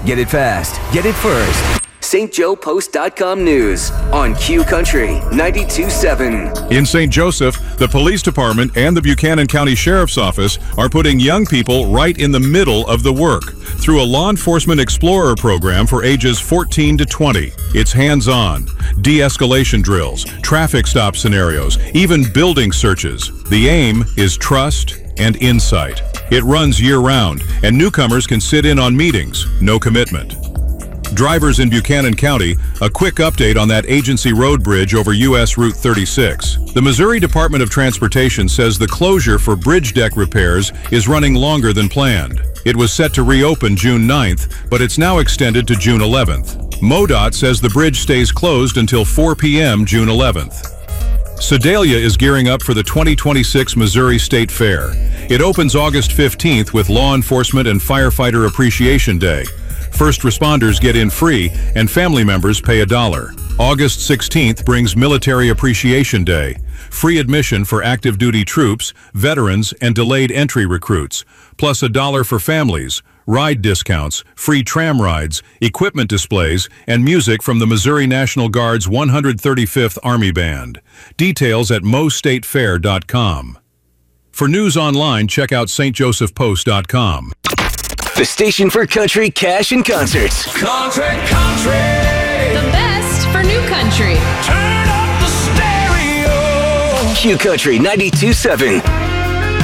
Get it fast. Get it first. StJoePost.com News on Q Country 92.7. In St. Joseph, the police department and the Buchanan County Sheriff's Office are putting young people right in the middle of the work through a Law Enforcement Explorer program for ages 14 to 20. It's hands-on, de-escalation drills, traffic stop scenarios, even building searches. The aim is trust and insight. It runs year-round, and newcomers can sit in on meetings, no commitment. Drivers in Buchanan County, a quick update on that agency road bridge over U.S. Route 36. The Missouri Department of Transportation says the closure for bridge deck repairs is running longer than planned. It was set to reopen June 9th, but it's now extended to June 11th. MoDOT says the bridge stays closed until 4 p.m. June 11th. Sedalia is gearing up for the 2026 Missouri State Fair. It opens August 15th with Law Enforcement and Firefighter Appreciation Day. First responders get in free, and family members pay $1. August 16th brings Military Appreciation Day. Free admission for active duty troops, veterans, and delayed entry recruits, plus $1 for families, ride discounts, free tram rides, equipment displays, and music from the Missouri National Guard's 135th Army Band. Details at mostatefair.com. For news online, check out stjosephpost.com. The station for country, cash, and concerts. Country. The best for new country. Turn up the stereo. Q Country 92.7.